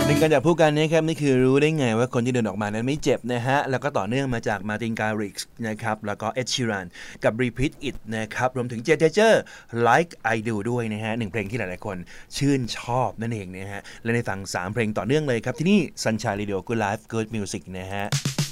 หนึ่งการจับผู้กันนะครับนี่คือรู้ได้ไงว่าคนที่เดินออกมานั้นไม่เจ็บนะฮะแล้วก็ต่อเนื่องมาจากมาร์ตินการิกส์นะครับแล้วก็เอ็ดชีรันกับ Repeat It นะครับรวมถึงเจเจอร์ Like I Do ด้วยนะฮะหนึ่งเพลงที่หลายๆคนชื่นชอบนั่นเองนะฮะและในฝั่ง3เพลงต่อเนื่องเลยครับที่นี่ Sunshine Radio Good Life Good Music นะฮะ